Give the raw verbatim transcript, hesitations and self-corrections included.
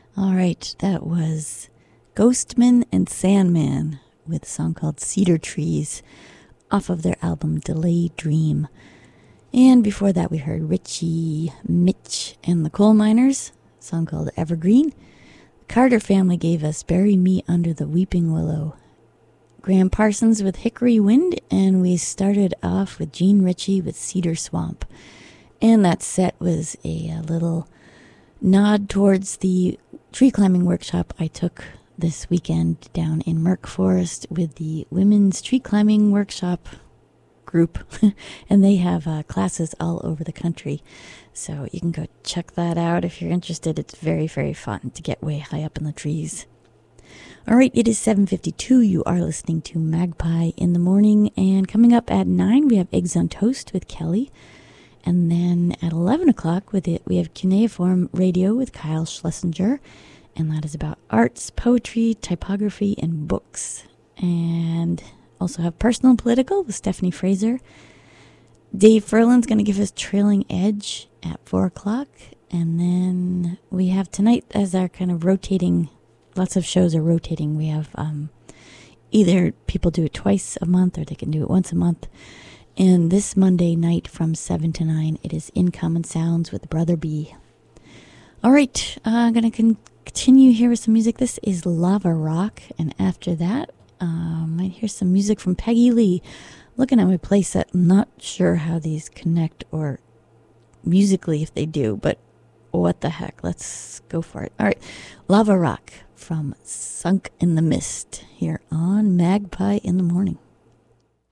All right, that was Ghostman and Sandman with a song called Cedar Trees off of their album Delayed Dream. And before that, we heard Richie Mitch and the Coal Miners, a song called Evergreen. The Carter family gave us Bury Me Under the Weeping Willow. Graham Parsons with Hickory Wind, and we started off with Gene Ritchie with Cedar Swamp. And that set was a, a little nod towards the tree climbing workshop I took this weekend down in Merck Forest with the Women's Tree Climbing Workshop group. And they have uh, classes all over the country. So you can go check that out if you're interested. It's very, very fun to get way high up in the trees. All right, it is seven fifty-two. You are listening to Magpie in the Morning. And coming up at nine, we have Eggs on Toast with Kelly. And then at eleven o'clock with it, we have Cuneiform Radio with Kyle Schlesinger. And that is about arts, poetry, typography, and books. And also have Personal and Political with Stephanie Fraser. Dave Furlan's going to give us Trailing Edge at four o'clock. And then we have tonight as our kind of rotating, lots of shows are rotating. We have um, either people do it twice a month or they can do it once a month. And this Monday night from seven to nine, it is In Common Sounds with Brother B. All right, uh, I'm going to con- continue here with some music. This is Lava Rock. And after that, I uh, might hear some music from Peggy Lee. Looking at my playset, I'm not sure how these connect or musically if they do, but what the heck. Let's go for it. All right, Lava Rock from Sunk in the Mist here on Magpie in the Morning.